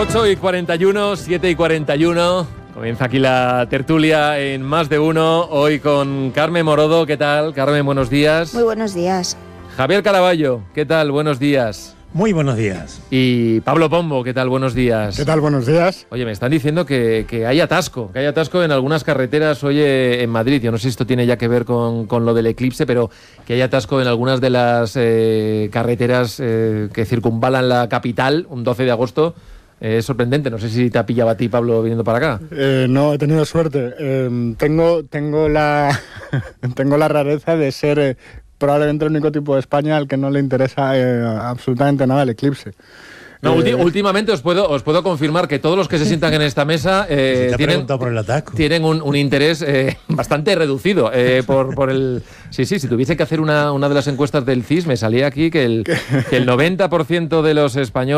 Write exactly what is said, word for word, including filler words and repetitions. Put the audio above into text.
ocho y cuarenta y uno, siete y cuarenta y uno. Comienza aquí la tertulia en Más de Uno. Hoy con Carmen Morodo. ¿Qué tal? Carmen, buenos días. Muy buenos días. Javier Caraballo. ¿Qué tal? Buenos días. Muy buenos días. Y Pablo Pombo. ¿Qué tal? Buenos días. ¿Qué tal? Buenos días. Oye, me están diciendo que, que hay atasco, que hay atasco en algunas carreteras hoy en Madrid. Yo no sé si esto tiene ya que ver con, con lo del eclipse, pero que hay atasco en algunas de las eh, carreteras eh, que circunvalan la capital un doce de agosto. Eh, es sorprendente. No sé si te ha pillado a ti, Pablo, viniendo para acá. Eh, no, he tenido suerte. Eh, tengo, tengo, la, tengo la rareza de ser eh, probablemente el único tipo de España al que no le interesa eh, absolutamente nada el eclipse. No, eh, últimamente os puedo, os puedo confirmar que todos los que se sientan en esta mesa eh, ¿te ha tienen, preguntado por el atasco? tienen un, un interés eh, bastante reducido eh, por, por el... Sí, sí, si tuviese que hacer una, una de las encuestas del C I S, me salía aquí que el, que el noventa por ciento de los españoles